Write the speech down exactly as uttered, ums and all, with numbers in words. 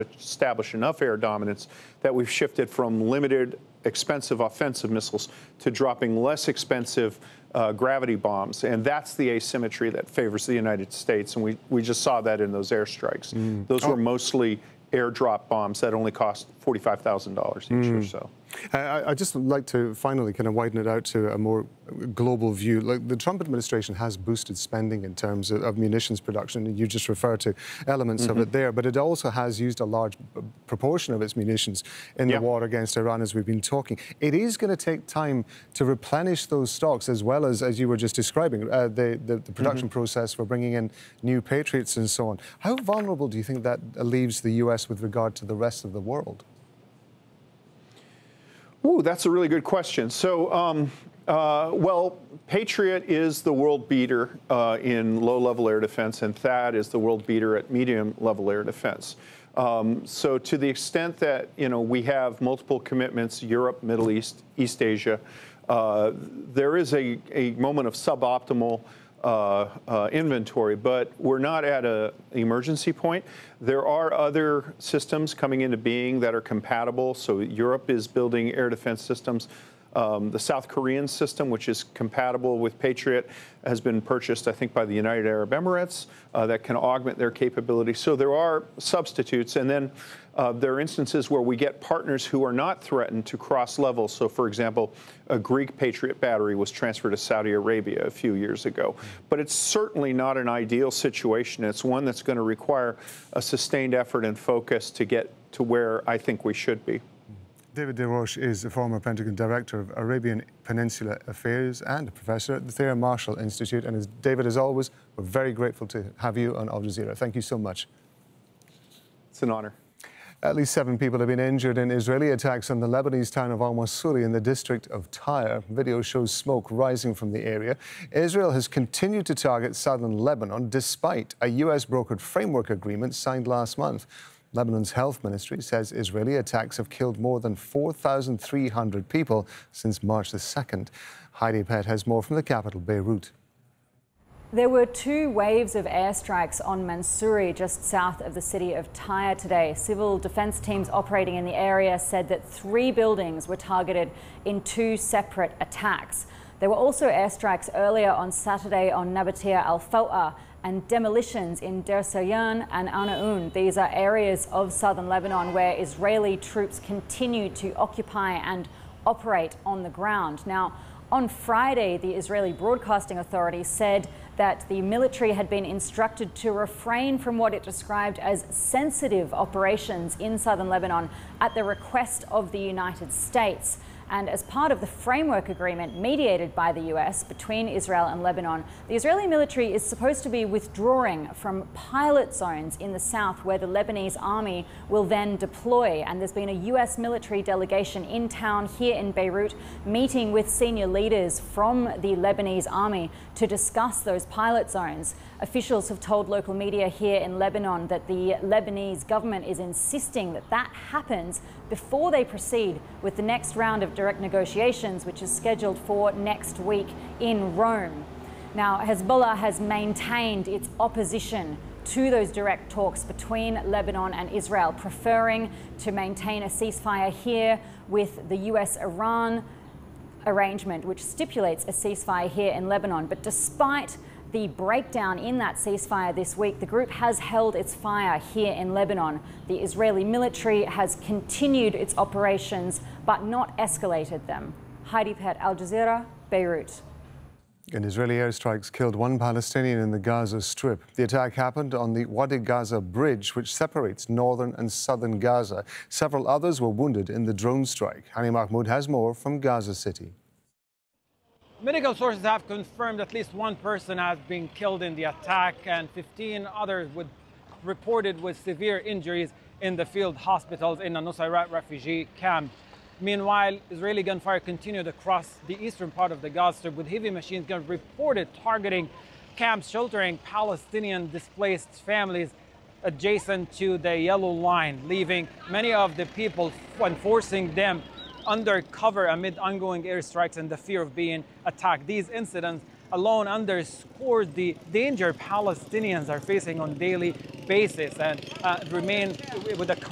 establish enough air dominance that we've shifted from limited, expensive offensive missiles to dropping less expensive uh, gravity bombs. And that's the asymmetry that favors the United States. And we, we just saw that in those airstrikes. Mm. Those oh. were mostly airdrop bombs that only cost forty-five thousand dollars each mm. or so. I, I'd just like to finally kind of widen it out to a more global view. Like the Trump administration has boosted spending in terms of, of munitions production, and you just refer to elements mm-hmm. of it there, but it also has used a large proportion of its munitions in the yeah. war against Iran, as we've been talking. It is going to take time to replenish those stocks, as well as, as you were just describing, uh, the, the, the production mm-hmm. process for bringing in new Patriots and so on. How vulnerable do you think that leaves the U S with regard to the rest of the world? Ooh, that's a really good question. So, um, uh, well, Patriot is the world beater uh, in low-level air defense, and THAAD is the world beater at medium-level air defense. Um, so to the extent that, you know, we have multiple commitments, Europe, Middle East, East Asia, uh, there is a, a moment of suboptimal Uh, uh, inventory, but we're not at an emergency point. There are other systems coming into being that are compatible. So Europe is building air defense systems. Um, the South Korean system, which is compatible with Patriot, has been purchased, I think, by the United Arab Emirates uh, that can augment their capability. So there are substitutes. And then uh, there are instances where we get partners who are not threatened to cross levels. So, for example, a Greek Patriot battery was transferred to Saudi Arabia a few years ago. But it's certainly not an ideal situation. It's one that's going to require a sustained effort and focus to get to where I think we should be. David Desroches is a former Pentagon Director of Arabian Peninsula Affairs and a professor at the Thera Marshall Institute. And as David, as always, we're very grateful to have you on Al Jazeera. Thank you so much. It's an honor. At least seven people have been injured in Israeli attacks on the Lebanese town of Al-Masuri in the district of Tyre. Video shows smoke rising from the area. Israel has continued to target southern Lebanon despite a U S-brokered framework agreement signed last month. Lebanon's health ministry says Israeli attacks have killed more than four thousand three hundred people since March the second. Heidi Pett has more from the capital, Beirut. There were two waves of airstrikes on Mansouri, just south of the city of Tyre today. Civil defense teams operating in the area said that three buildings were targeted in two separate attacks. There were also airstrikes earlier on Saturday on Nabatea al-Faw'a and demolitions in Der Sayan and Anaun. These are areas of southern Lebanon where Israeli troops continue to occupy and operate on the ground. Now, on Friday, the Israeli Broadcasting Authority said that the military had been instructed to refrain from what it described as sensitive operations in southern Lebanon at the request of the United States. And as part of the framework agreement mediated by the U S between Israel and Lebanon, the Israeli military is supposed to be withdrawing from pilot zones in the south where the Lebanese army will then deploy. And there's been a U S military delegation in town here in Beirut meeting with senior leaders from the Lebanese army to discuss those pilot zones. Officials have told local media here in Lebanon that the Lebanese government is insisting that that happens before they proceed with the next round of direct negotiations, which is scheduled for next week in Rome. Now, Hezbollah has maintained its opposition to those direct talks between Lebanon and Israel, preferring to maintain a ceasefire here with the U S-Iran arrangement, which stipulates a ceasefire here in Lebanon. But despite the breakdown in that ceasefire this week, the group has held its fire here in Lebanon. The Israeli military has continued its operations but not escalated them. Heidi Pett, Al Jazeera, Beirut. And Israeli airstrikes killed one Palestinian in the Gaza Strip. The attack happened on the Wadi Gaza bridge, which separates northern and southern Gaza. Several others were wounded in the drone strike. Hani Mahmoud has more from Gaza City. Medical sources have confirmed at least one person has been killed in the attack and fifteen others with, reported with severe injuries in the field hospitals in a Nusayrat refugee camp. Meanwhile, Israeli gunfire continued across the eastern part of the Gaza Strip, with heavy machine guns reported targeting camps sheltering Palestinian displaced families adjacent to the yellow line, leaving many of the people and forcing them under cover amid ongoing airstrikes and the fear of being attacked. These incidents alone underscore the danger Palestinians are facing on a daily basis and uh, remain with a